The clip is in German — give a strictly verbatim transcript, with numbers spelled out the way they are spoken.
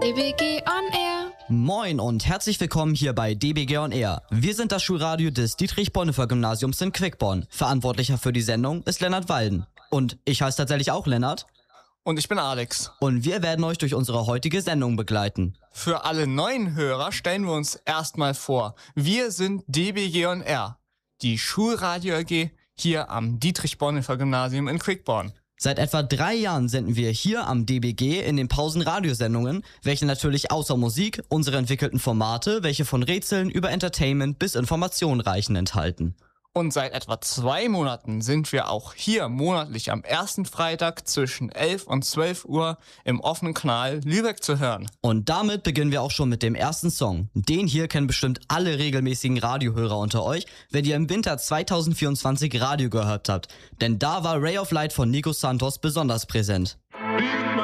D B G On Air. Moin und herzlich willkommen hier bei D B G On Air. Wir sind das Schulradio des Dietrich-Bonhoeffer-Gymnasiums in Quickborn. Verantwortlicher für die Sendung ist Lennart Walden. Und ich heiße tatsächlich auch Lennart. Und ich bin Alex. Und wir werden euch durch unsere heutige Sendung begleiten. Für alle neuen Hörer stellen wir uns erstmal vor. Wir sind D B G On Air, die Schulradio A G hier am Dietrich-Bonhoeffer-Gymnasium in Quickborn. Seit etwa drei Jahren senden wir hier am D B G in den Pausen Radiosendungen, welche natürlich außer Musik unsere entwickelten Formate, welche von Rätseln über Entertainment bis Informationen reichen, enthalten. Und seit etwa zwei Monaten sind wir auch hier monatlich am ersten Freitag zwischen elf und zwölf Uhr im offenen Kanal Lübeck zu hören. Und damit beginnen wir auch schon mit dem ersten Song. Den hier kennen bestimmt alle regelmäßigen Radiohörer unter euch, wenn ihr im Winter zwanzig vierundzwanzig Radio gehört habt. Denn da war Ray of Light von Nico Santos besonders präsent.